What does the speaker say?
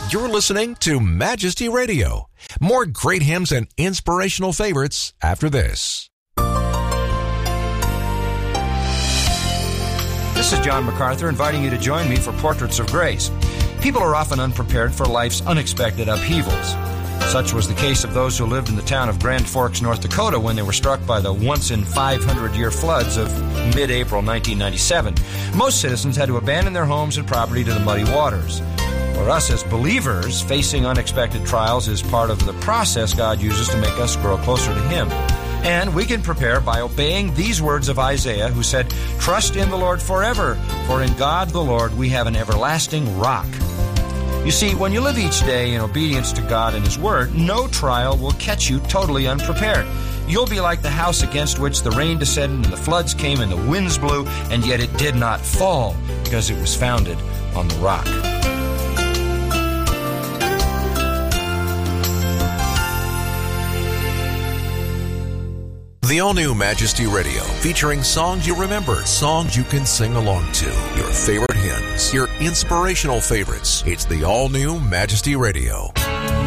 You're listening to Majesty Radio. More great hymns and inspirational favorites after this. This is John MacArthur inviting you to join me for Portraits of Grace. People are often unprepared for life's unexpected upheavals. Such was the case of those who lived in the town of Grand Forks, North Dakota, when they were struck by the once-in-500-year floods of mid-April 1997. Most citizens had to abandon their homes and property to the muddy waters. For us as believers, facing unexpected trials is part of the process God uses to make us grow closer to Him. And we can prepare by obeying these words of Isaiah, who said, "Trust in the Lord forever, for in God the Lord we have an everlasting rock." You see, when you live each day in obedience to God and His Word, no trial will catch you totally unprepared. You'll be like the house against which the rain descended and the floods came and the winds blew, and yet it did not fall because it was founded on the rock. The all-new Majesty Radio, featuring songs you remember, songs you can sing along to, your favorite hymns, your inspirational favorites. It's the all-new Majesty Radio.